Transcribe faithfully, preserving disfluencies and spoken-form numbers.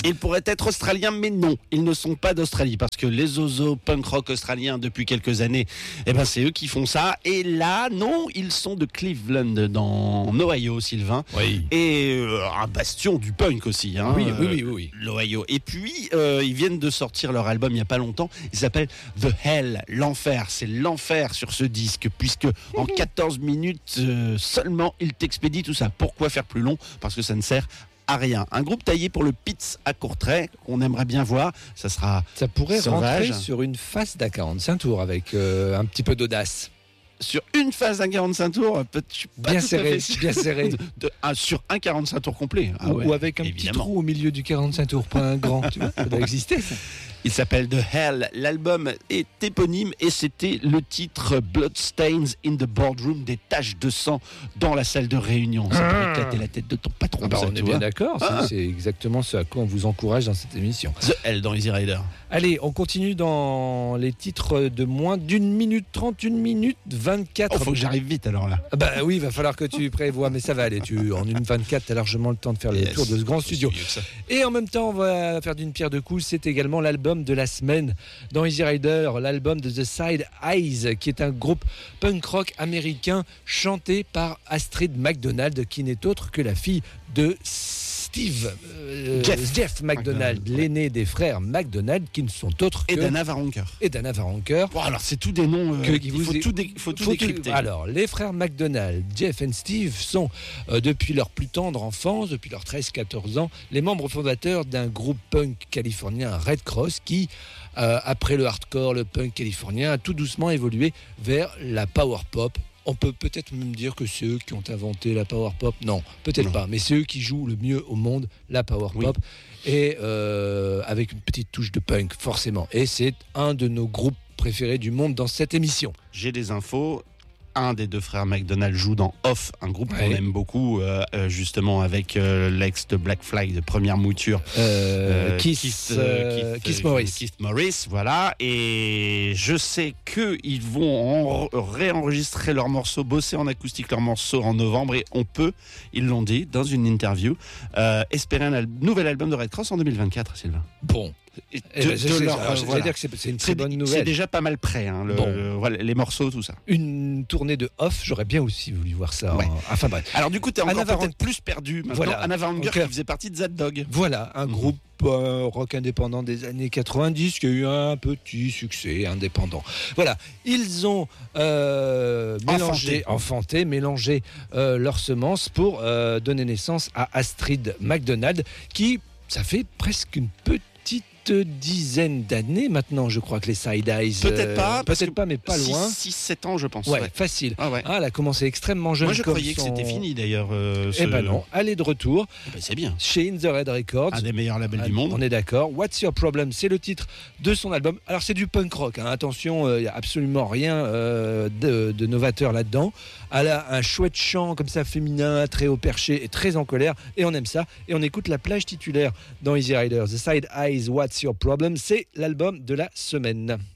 Ils pourraient être australiens, mais non, ils ne sont pas d'Australie, parce que les ozos punk rock australiens, depuis quelques années, eh ben, c'est eux qui font ça. Et là, non, ils sont de Cleveland, dans Ohio, Sylvain. Oui. Et euh, un bastion du punk aussi. Hein, oui, oui, oui, euh, oui. L'Ohio. Et puis, euh, ils viennent de sortir leur album il n'y a pas longtemps. Il s'appelle The Hell, l'enfer. C'est l'enfer sur ce disque, puisque en quatorze minutes euh, seulement, il t'expédie tout ça. Pourquoi faire plus long ? Parce que ça ne sert à rien. Un groupe taillé pour le Pitts à Courtrai, qu'on aimerait bien voir. Ça sera Ça pourrait sauvage. rentrer sur une face d'A quarante-cinq tours avec euh, un petit peu d'audace. Sur une phase d'un quarante-cinq tours, peut- je suis pas Bien tout à serré, fait sûr. bien serré. De- de- ah, sur un quarante-cinq tours complet. Ah ou, ouais, ou avec un évidemment. petit trou au milieu du quarante-cinq tours, pas un grand. Tu vois, ça doit exister. Ça. Il s'appelle The Hell. L'album est éponyme et c'était le titre Bloodstains in the Boardroom, des taches de sang dans la salle de réunion. Ça pourrait éclater la tête de ton patron. Ah bah, ça, on tu est vois. bien d'accord. C'est, Ah. c'est exactement ce à quoi on vous encourage dans cette émission. The Hell dans Easy Rider. Allez, on continue dans les titres de moins d'une minute trente, une minute vingt-quatre. Oh, faut que j'arrive vite alors là. Ah bah oui, il va falloir que tu prévois, mais ça va aller. Tu, en une vingt-quatre, tu as largement le temps de faire le Yes. tour de ce grand studio. C'est mieux que ça. Et en même temps, on va faire d'une pierre deux coups. C'est également l'album de la semaine dans Easy Rider, l'album de The Side Eyes, qui est un groupe punk rock américain chanté par Astrid McDonald, qui n'est autre que la fille de Steve, euh, Jeff. Jeff McDonald, McDonald, ouais. l'aîné des frères McDonald, qui ne sont autres Et que Dana Varonker. et Dana Varonker. Bon, alors c'est tous des noms. euh, Que- qui il vous faut est- tout, dé- faut tout Faut tout- décrypter. Alors, les frères McDonald, Jeff et Steve, sont, euh, depuis leur plus tendre enfance, depuis leurs treize quatorze ans, les membres fondateurs d'un groupe punk californien, Red Cross, qui, euh, après le hardcore, le punk californien, a tout doucement évolué vers la power pop. On peut peut-être même dire que c'est eux qui ont inventé la power pop. Non, peut-être Non. pas, mais c'est eux qui jouent le mieux au monde la power Oui. pop. Et euh, avec une petite touche de punk, forcément. Et c'est un de nos groupes préférés du monde dans cette émission. J'ai des infos. Un des deux frères McDonald joue dans Off, un groupe Ouais. qu'on aime beaucoup, euh, euh, justement avec euh, l'ex de Black Flag de première mouture. Euh, Euh, Kiss, Keith, euh, euh, Keith, Keith euh, Morris. Keith Morris, voilà. Et je sais qu'ils vont en- réenregistrer leurs morceaux, bosser en acoustique leurs morceaux en novembre. Et on peut, ils l'ont dit dans une interview, euh, espérer un al- nouvel album de Red Cross en deux mille vingt-quatre, Sylvain. Bon. Et Eh de- ben, je de sais, leur, alors, euh, j'allais voilà. dire que c'est, c'est une très C'est bonne c'est nouvelle. déjà pas mal prêt, hein, le, Bon. le- voilà, les morceaux, tout ça. Une tournée de off, j'aurais bien aussi voulu voir ça. Ouais. en- Enfin bref. Alors du coup, t'es encore Anna Varon- peut-être plus perdu maintenant. Voilà. Anna Varonker Donc, qui faisait partie de Zad Dog. Voilà, un Mhm. groupe euh, rock indépendant des années quatre-vingt-dix qui a eu un petit succès indépendant. Voilà, ils ont euh, mélangé, enfanté, mélangé euh, leurs semences pour euh, donner naissance à Astrid McDonald, qui, ça fait presque une petite dizaine d'années maintenant, je crois que les Side Eyes. Peut-être euh, pas, parce peut-être que pas, mais pas loin. six sept ans, je pense. Ouais, ouais. facile. Ah ouais. Ah, elle a commencé extrêmement jeune. Moi, je comme croyais que son- c'était fini d'ailleurs. Euh, Eh ce- ben non, elle est de retour Eh ben, c'est bien. chez In The Red Records. Un des meilleurs labels Ah, du monde. On est d'accord. What's Your Problem, c'est le titre de son album. Alors c'est du punk rock, hein. Attention, il n'y a absolument rien euh, de, de novateur là-dedans. Elle a un chouette chant comme ça féminin, très haut perché et très en colère, et on aime ça. Et on écoute la plage titulaire dans Easy Rider. The Side Eyes, What's Your Problem, c'est l'album de la semaine.